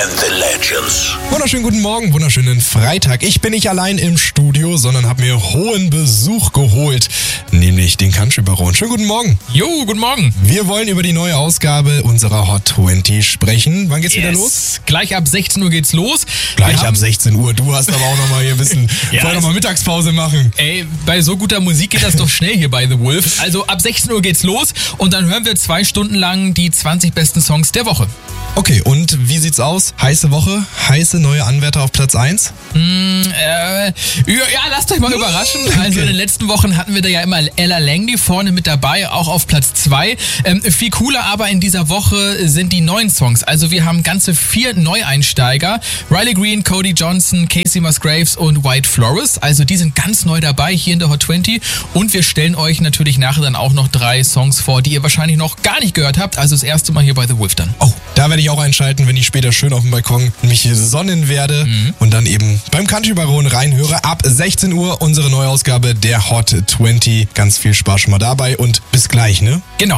and the Legends. Wunderschönen guten Morgen, wunderschönen Freitag. Ich bin nicht allein im Studio, sondern habe mir hohen Besuch geholt, nämlich den Country Baron. Schönen guten Morgen. Jo, guten Morgen. Wir wollen über die neue Ausgabe unserer Hot 20 sprechen. Wann geht's wieder los? Gleich ab 16 Uhr geht's los. Gleich ab 16 Uhr. Du hast aber auch noch mal hier ein bisschen vorher noch mal Mittagspause machen. Ey, bei so guter Musik geht das doch schnell hier bei The Wolf. Also ab 16 Uhr geht's los und dann hören wir 2 Stunden lang die 20 besten Songs der Woche. Okay, und wie sieht's aus? Heiße Woche? Heiße neue Anwärter auf Platz 1? Ja, lasst euch mal überraschen. Also in den letzten Wochen hatten wir da ja immer Ella Langley vorne mit dabei, auch auf Platz 2. Viel cooler aber in dieser Woche sind die neuen Songs. Also wir haben ganze 4 Neueinsteiger. Riley Green, Cody Johnson, Casey Musgraves und White Flores. Also die sind ganz neu dabei hier in der Hot 20. Und wir stellen euch natürlich nachher dann auch noch 3 Songs vor, die ihr wahrscheinlich noch gar nicht gehört habt. Also das erste Mal hier bei The Wolf dann. Oh, da werde ich auch einschalten, wenn ich später schön auf dem Balkon mich hier sonnen werde und dann eben beim Country Baron reinhöre. Ab 16 Uhr unsere Neuausgabe der Hot 20. Ganz viel Spaß schon mal dabei und bis gleich, ne? Genau.